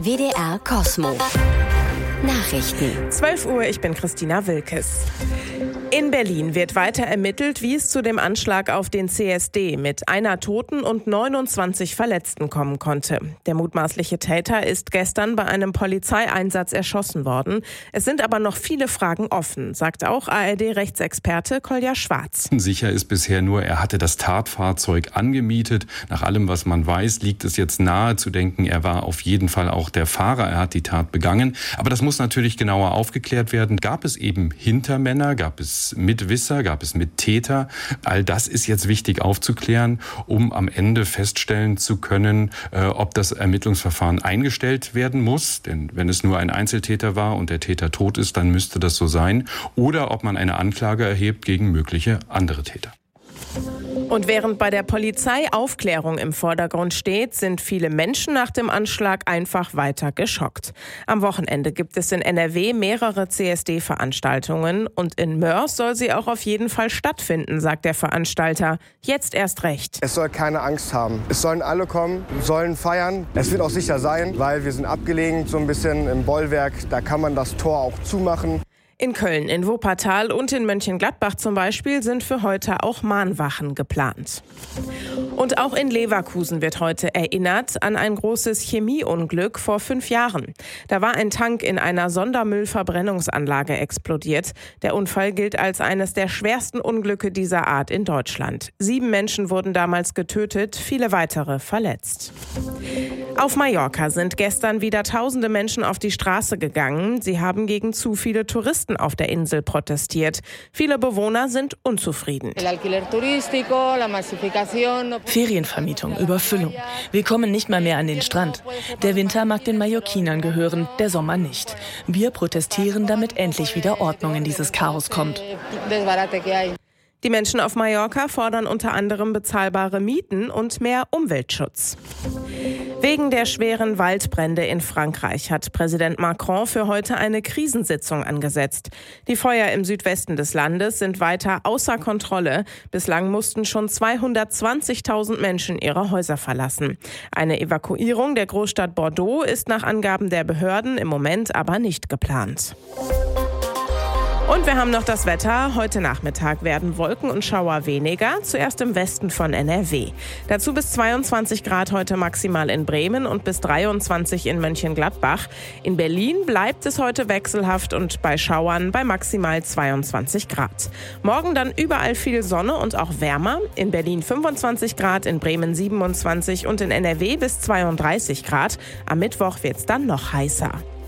WDR Kosmo. Nachrichten. 12 Uhr, ich bin Christina Wilkes. In Berlin wird weiter ermittelt, wie es zu dem Anschlag auf den CSD mit einer Toten und 29 Verletzten kommen konnte. Der mutmaßliche Täter ist gestern bei einem Polizeieinsatz erschossen worden. Es sind aber noch viele Fragen offen, sagt auch ARD-Rechtsexperte Kolja Schwarz. Sicher ist bisher nur, er hatte das Tatfahrzeug angemietet. Nach allem, was man weiß, liegt es jetzt nahe zu denken, er war auf jeden Fall auch der Fahrer. Er hat die Tat begangen. Aber das muss natürlich genauer aufgeklärt werden. Gab es eben Hintermänner? Gab es Mitwisser? Gab es Mittäter? All das ist jetzt wichtig aufzuklären, um am Ende feststellen zu können, ob das Ermittlungsverfahren eingestellt werden muss. Denn wenn es nur ein Einzeltäter war und der Täter tot ist, dann müsste das so sein. Oder ob man eine Anklage erhebt gegen mögliche andere Täter. Und während bei der Polizei Aufklärung im Vordergrund steht, sind viele Menschen nach dem Anschlag einfach weiter geschockt. Am Wochenende gibt es in NRW mehrere CSD-Veranstaltungen und in Moers soll sie auch auf jeden Fall stattfinden, sagt der Veranstalter. Jetzt erst recht. Es soll keine Angst haben. Es sollen alle kommen, sollen feiern. Es wird auch sicher sein, weil wir sind abgelegen, so ein bisschen im Bollwerk. Da kann man das Tor auch zumachen. In Köln, in Wuppertal und in Mönchengladbach zum Beispiel sind für heute auch Mahnwachen geplant. Und auch in Leverkusen wird heute erinnert an ein großes Chemieunglück vor 5 Jahren. Da war ein Tank in einer Sondermüllverbrennungsanlage explodiert. Der Unfall gilt als eines der schwersten Unglücke dieser Art in Deutschland. 7 Menschen wurden damals getötet, viele weitere verletzt. Auf Mallorca sind gestern wieder tausende Menschen auf die Straße gegangen. Sie haben gegen zu viele Touristen auf der Insel protestiert. Viele Bewohner sind unzufrieden. Ferienvermietung, Überfüllung. Wir kommen nicht mal mehr an den Strand. Der Winter mag den Mallorquinern gehören, der Sommer nicht. Wir protestieren, damit endlich wieder Ordnung in dieses Chaos kommt. Die Menschen auf Mallorca fordern unter anderem bezahlbare Mieten und mehr Umweltschutz. Wegen der schweren Waldbrände in Frankreich hat Präsident Macron für heute eine Krisensitzung angesetzt. Die Feuer im Südwesten des Landes sind weiter außer Kontrolle. Bislang mussten schon 220.000 Menschen ihre Häuser verlassen. Eine Evakuierung der Großstadt Bordeaux ist nach Angaben der Behörden im Moment aber nicht geplant. Und wir haben noch das Wetter. Heute Nachmittag werden Wolken und Schauer weniger, zuerst im Westen von NRW. Dazu bis 22 Grad heute maximal in Bremen und bis 23 in Mönchengladbach. In Berlin bleibt es heute wechselhaft und bei Schauern bei maximal 22 Grad. Morgen dann überall viel Sonne und auch wärmer. In Berlin 25 Grad, in Bremen 27 und in NRW bis 32 Grad. Am Mittwoch wird es dann noch heißer.